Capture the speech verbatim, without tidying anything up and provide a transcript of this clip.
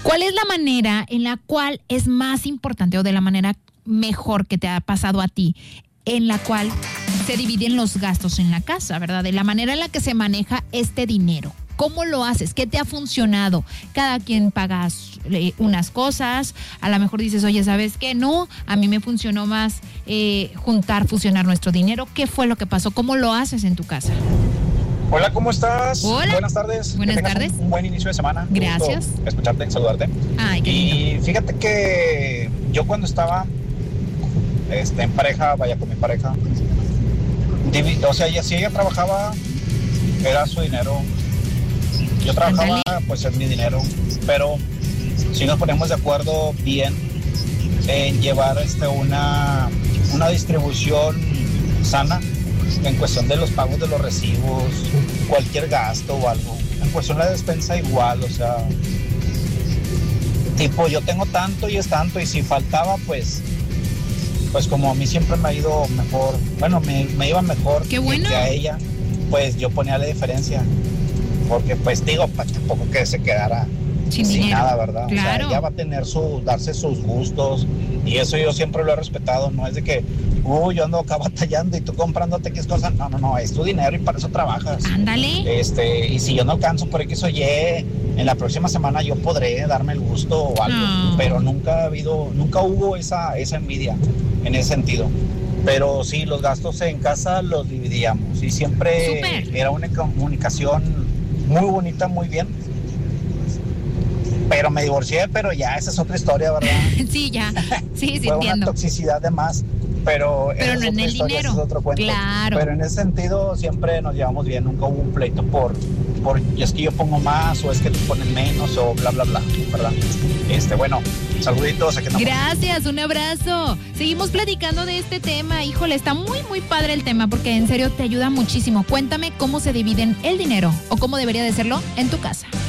¿Cuál es la manera en la cual es más importante o de la manera mejor que te ha pasado a ti, en la cual se dividen los gastos en la casa, ¿verdad? De la manera en la que se maneja este dinero. ¿Cómo lo haces? ¿Qué te ha funcionado? Cada quien paga eh, unas cosas, a lo mejor dices, oye, ¿sabes qué? No, a mí me funcionó más eh, juntar, fusionar nuestro dinero. ¿Qué fue lo que pasó? ¿Cómo lo haces en tu casa? Hola, ¿cómo estás? Hola. Buenas tardes. Buenas que tengas tardes. Un, un buen inicio de semana. Gracias. Gusto escucharte, saludarte. Ay, qué lindo. Y fíjate que yo cuando estaba este, en pareja, vaya con mi pareja, divi- o sea, ella, si ella trabajaba, era su dinero. Yo trabajaba, Ándale. pues es mi dinero. Pero si nos ponemos de acuerdo bien en llevar este, una, una distribución sana, en cuestión de los pagos de los recibos, cualquier gasto o algo. En cuestión de la despensa igual, o sea, tipo yo tengo tanto y es tanto y si faltaba pues, pues como a mí siempre me ha ido mejor, bueno, me, me iba mejor Qué bueno. que, que a ella, pues yo ponía la diferencia, porque pues digo, para tampoco que se quedara Sin sin dinero. nada, ¿verdad? Claro. O sea, ella va a tener su, darse sus gustos y eso yo siempre lo he respetado, no es de que, uy, yo ando acá batallando y tú comprándote X cosas, no, no, no, es tu dinero y para eso trabajas. Ándale. Este, y si yo no alcanzo por X o Y, en la próxima semana yo podré darme el gusto o algo, No. pero nunca ha habido, nunca hubo esa, esa envidia en ese sentido. Pero sí, los gastos en casa los dividíamos y siempre Súper. era una comunicación muy bonita, muy bien. Pero me divorcié, pero ya esa es otra historia, ¿verdad? Sí, ya. Sí, sí, Fue entiendo. una toxicidad de más, pero, Pero esa no es en otra el historia, dinero. ese es otro cuento. Claro. Pero en ese sentido siempre nos llevamos bien, nunca hubo un pleito por, por es que yo pongo más o es que tú pones menos o bla, bla, bla, ¿verdad? Este, bueno, saluditos. Aquí andamos. Gracias, un abrazo. Seguimos platicando de este tema. Híjole, está muy, muy padre el tema porque en serio te ayuda muchísimo. Cuéntame cómo se dividen el dinero o cómo debería de serlo en tu casa.